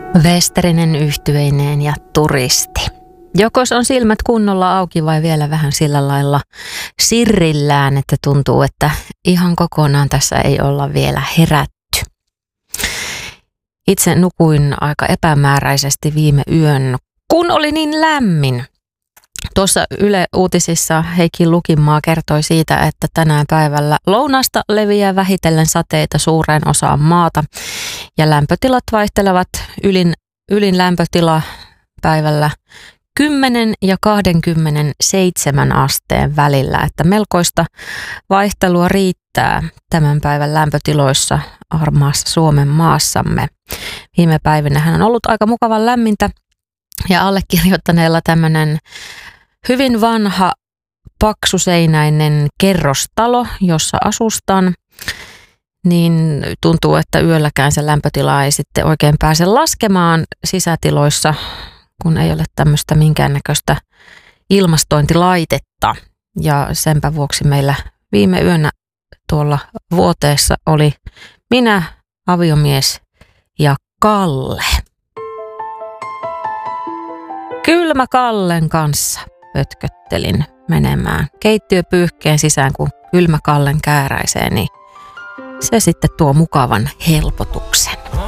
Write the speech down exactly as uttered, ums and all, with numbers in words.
Westerinen yhtyeineen ja turisti. Jokos on silmät kunnolla auki vai vielä vähän sillä lailla sirrillään, että tuntuu, että ihan kokonaan tässä ei olla vielä herätty. Itse nukuin aika epämääräisesti viime yön, kun oli niin lämmin. Tuossa Yle Uutisissa Heikki Lukinmaa kertoi siitä, että tänään päivällä lounasta leviää vähitellen sateita suureen osaan maata ja lämpötilat vaihtelevat ylin, ylin lämpötila päivällä kymmenen ja kaksikymmentäseitsemän asteen välillä, että melkoista vaihtelua riittää tämän päivän lämpötiloissa armaassa Suomen maassamme. Viime päivinä on ollut aika mukavan lämmintä ja allekirjoittaneella tämmöinen hyvin vanha paksuseinäinen kerrostalo, jossa asustan, niin tuntuu, että yölläkään se lämpötila ei sitten oikein pääse laskemaan sisätiloissa, kun ei ole tämmöistä minkäännäköistä ilmastointilaitetta. Ja senpä vuoksi meillä viime yönä tuolla vuoteessa oli minä, aviomies ja Kalle. Kylmä Kallen kanssa pötköttelin menemään keittiöpyyhkeen sisään, kun kylmä Kallen kääräisee, niin se sitten tuo mukavan helpotuksen.